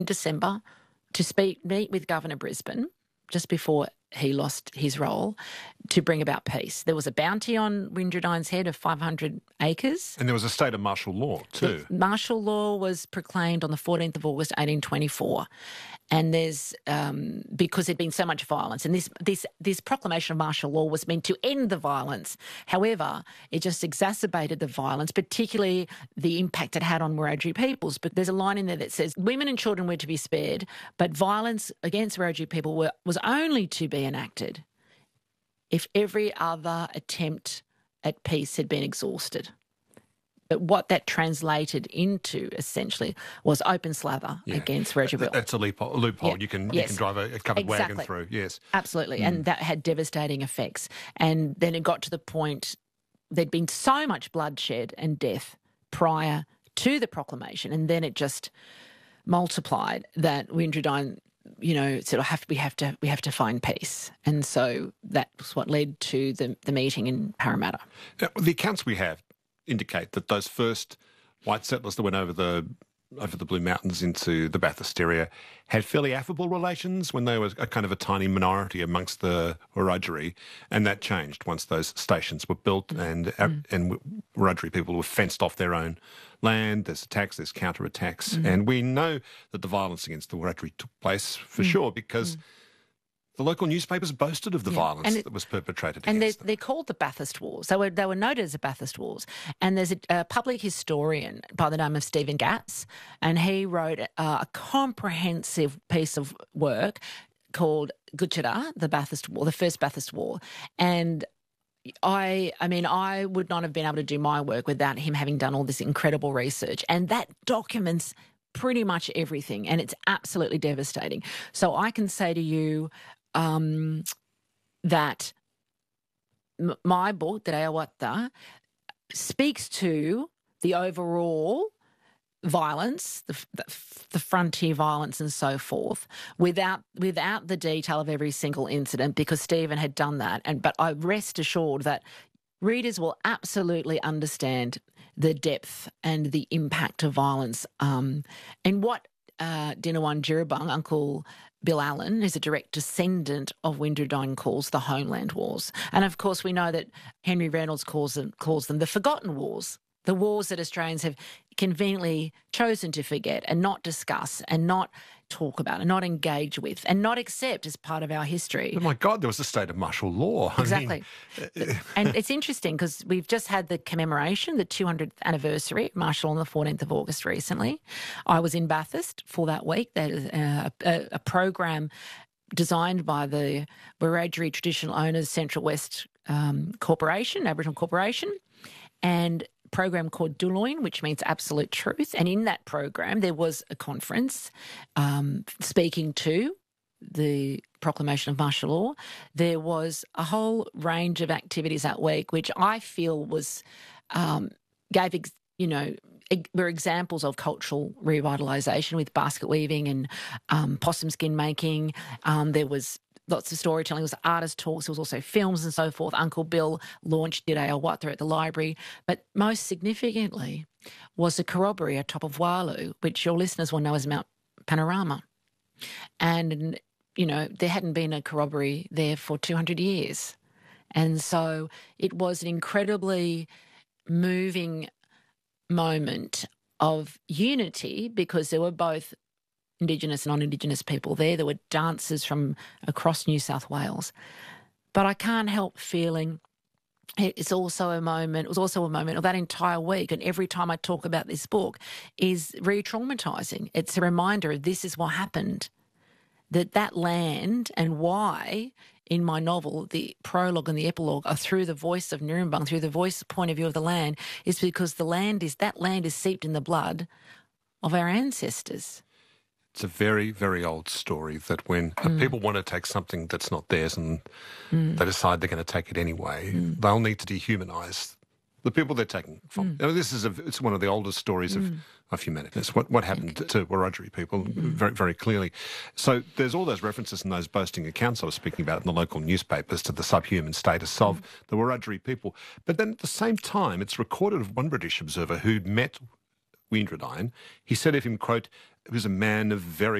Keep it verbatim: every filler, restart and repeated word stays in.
in December to speak, meet with Governor Brisbane just before he lost his role to bring about peace. There was a bounty on Windradine's head of five hundred acres. And there was a state of martial law too. The martial law was proclaimed on the fourteenth of August, eighteen twenty-four. And there's, um, because there'd been so much violence, and this, this, this proclamation of martial law was meant to end the violence. However, it just exacerbated the violence, particularly the impact it had on Wiradjuri peoples. But there's a line in there that says women and children were to be spared, but violence against Wiradjuri people were, was only to be enacted if every other attempt at peace had been exhausted. But what that translated into, essentially, was open slather yeah. against Wiradjuri. That's a loophole. A loophole. Yeah. You can yes. you can drive a, a covered exactly. wagon through. Yes, absolutely, mm. and that had devastating effects. And then it got to the point there'd been so much bloodshed and death prior to the proclamation, and then it just multiplied that Windradyne, you know, said, "Have we have to we have to find peace," and so that was what led to the the meeting in Parramatta. Now, the accounts we have indicate that those first white settlers that went over the over the Blue Mountains into the Bathurst area had fairly affable relations when they were a kind of a tiny minority amongst the Wiradjuri, and that changed once those stations were built and mm. and Wiradjuri people were fenced off their own land. There's attacks, there's counter-attacks, mm. and we know that the violence against the Wiradjuri took place for mm. sure because mm. the local newspapers boasted of the yeah. violence it, that was perpetrated and against them. And they're called the Bathurst Wars. They were, they were noted as the Bathurst Wars. And there's a, a public historian by the name of Stephen Gatz, and he wrote a, a comprehensive piece of work called Gutjara, the Bathurst War, the first Bathurst War. And I I mean, I would not have been able to do my work without him having done all this incredible research. And that documents pretty much everything, and it's absolutely devastating. So I can say to you, Um, that m- my book, Te Reo Wata, speaks to the overall violence, the, the, the frontier violence and so forth, without without the detail of every single incident, because Stephen had done that. And but I rest assured that readers will absolutely understand the depth and the impact of violence um, and what uh, Dinawan Jiribang, Uncle Bill Allen, is a direct descendant of Windradyne, calls the Homeland Wars. And, of course, we know that Henry Reynolds calls them, calls them the Forgotten Wars, the wars that Australians have conveniently chosen to forget and not discuss and not talk about and not engage with and not accept as part of our history. Oh, my God, there was a state of martial law. Exactly. I mean... And it's interesting because we've just had the commemoration, the two hundredth anniversary of martial law on the fourteenth of August recently. I was in Bathurst for that week. That is a, a, a program designed by the Wiradjuri Traditional Owners Central West um, Corporation, Aboriginal Corporation, and program called Duloin, which means absolute truth. And in that program, there was a conference um, speaking to the proclamation of martial law. There was a whole range of activities that week, which I feel was um, gave, ex- you know, were examples of cultural revitalisation with basket weaving and um, possum skin making. Um, there was lots of storytelling. There was artist talks. There was also films and so forth. Uncle Bill launched Te Reo Wata at the library. But most significantly was the corroboree atop of Walu, which your listeners will know as Mount Panorama. And, you know, there hadn't been a corroboree there for two hundred years. And so it was an incredibly moving moment of unity because there were both Indigenous and non-Indigenous people there. There were dancers from across New South Wales. But I can't help feeling it's also a moment, it was also a moment of that entire week, and every time I talk about this book is re-traumatising. It's a reminder of this is what happened, that that land and why in my novel the prologue and the epilogue are through the voice of Nurrumbang, through the voice point of view of the land, is because the land is, that land is seeped in the blood of our ancestors. It's a very, very old story that when mm. people want to take something that's not theirs and mm. they decide they're going to take it anyway, mm. they'll need to dehumanise the people they're taking from. Mm. I mean, this is a, it's one of the oldest stories mm. of, of humanity. It's what, what happened to Wiradjuri people mm. very, very clearly. So there's all those references and those boasting accounts I was speaking about in the local newspapers to the subhuman status of mm. the Wiradjuri people. But then at the same time, it's recorded of one British observer who met Windradyne. He said of him, quote, who's a man of very